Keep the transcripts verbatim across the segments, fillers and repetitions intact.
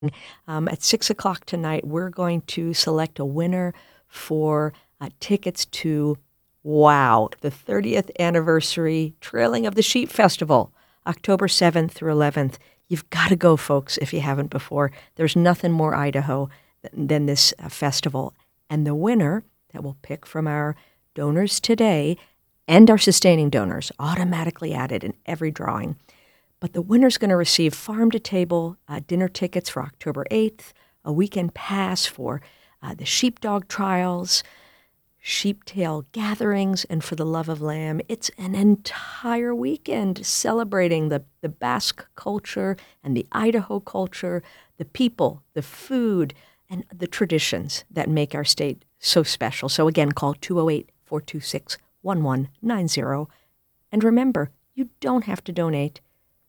Um, at six o'clock tonight, we're going to select a winner for uh, tickets to, wow, the thirtieth anniversary Trailing of the Sheep Festival, October seventh through eleventh. You've got to go, folks, if you haven't before. There's nothing more Idaho than, than this uh, festival. And the winner that we'll pick from our donors today and our sustaining donors, automatically added in every drawing. But the winner's going to receive farm-to-table uh, dinner tickets for October eighth, a weekend pass for uh, the sheepdog trials, sheeptail gatherings, and for the love of lamb. It's an entire weekend celebrating the, the Basque culture and the Idaho culture, the people, the food, and the traditions that make our state so special. So again, call two oh eight, four two six, one one nine zero. And remember, you don't have to donate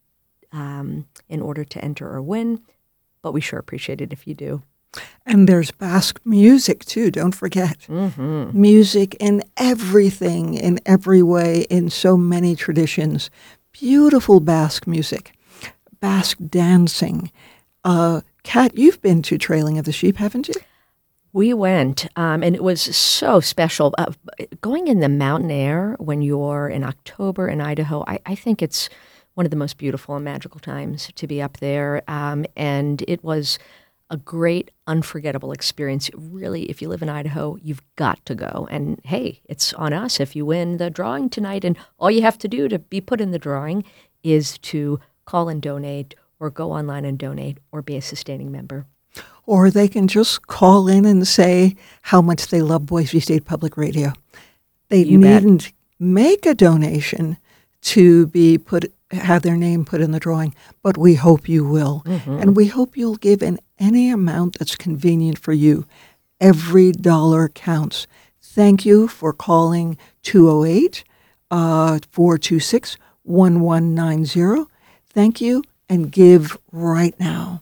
Um, in order to enter or win, but we sure appreciate it if you do. And there's Basque music, too, don't forget. Mm-hmm. Music in everything, in every way, in so many traditions. Beautiful Basque music, Basque dancing. Uh, Kat, you've been to Trailing of the Sheep, haven't you? We went, um, and it was so special. Uh, going in the mountain air when you're in October in Idaho, I, I think it's one of the most beautiful and magical times to be up there. Um, and it was a great, unforgettable experience. Really, if you live in Idaho, you've got to go. And hey, it's on us if you win the drawing tonight. And all you have to do to be put in the drawing is to call and donate, or go online and donate, or be a sustaining member. Or they can just call in and say how much they love Boise State Public Radio. They You bet. needn't make a donation to be put have their name put in the drawing, but we hope you will. Mm-hmm. And we hope you'll give in any amount that's convenient for you. Every dollar counts. Thank you for calling two oh eight, four two six, one one nine zero. Thank you, and give right now.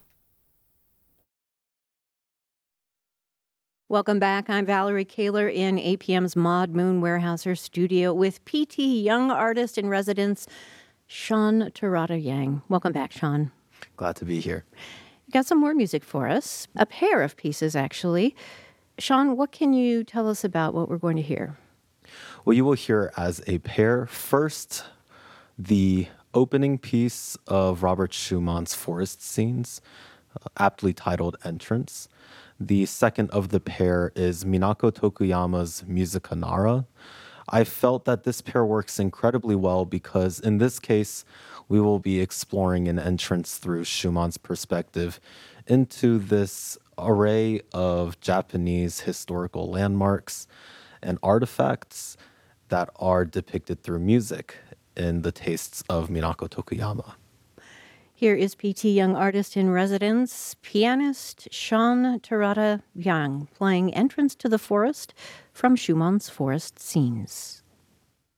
Welcome back. I'm Valerie Kaler in A P M's Maud Moon Warehouser studio with P T Young Artist in Residence, Sean Terada Yang. Welcome back, Sean. Glad to be here. You got some more music for us, a pair of pieces, actually. Sean, what can you tell us about what we're going to hear? Well, you will hear as a pair. First, the opening piece of Robert Schumann's Forest Scenes, uh, aptly titled Entrance. The second of the pair is Minako Tokuyama's Musica Nara. I felt that this pair works incredibly well because in this case, we will be exploring an entrance through Schumann's perspective into this array of Japanese historical landmarks and artifacts that are depicted through music in the tastes of Minako Tokuyama. Here is P T Young Artist in Residence, pianist Sean Terada Yang, playing Entrance to the Forest from Schumann's Forest Scenes.